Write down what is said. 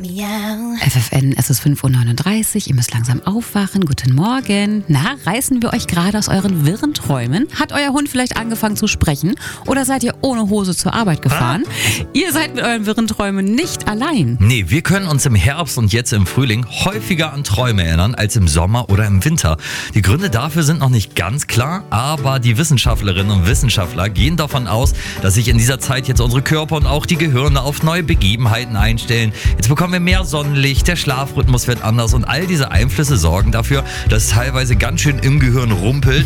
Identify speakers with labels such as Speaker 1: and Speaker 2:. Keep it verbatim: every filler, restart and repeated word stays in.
Speaker 1: Miau.
Speaker 2: F F N, es ist fünf Uhr neununddreißig, ihr müsst langsam aufwachen. Guten Morgen. Na, reißen wir euch gerade aus euren wirren Träumen? Hat euer Hund vielleicht angefangen zu sprechen? Oder seid ihr ohne Hose zur Arbeit gefahren? Ah. Ihr seid mit euren wirren Träumen nicht allein.
Speaker 3: Nee, wir können uns im Herbst und jetzt im Frühling häufiger an Träume erinnern als im Sommer oder im Winter. Die Gründe dafür sind noch nicht ganz klar, aber die Wissenschaftlerinnen und Wissenschaftler gehen davon aus, dass sich in dieser Zeit jetzt unsere Körper und auch die Gehirne auf neue Begebenheiten einstellen. Jetzt bekommen wir mehr Sonnenlicht, der Schlafrhythmus wird anders und all diese Einflüsse sorgen dafür, dass es teilweise ganz schön im Gehirn rumpelt.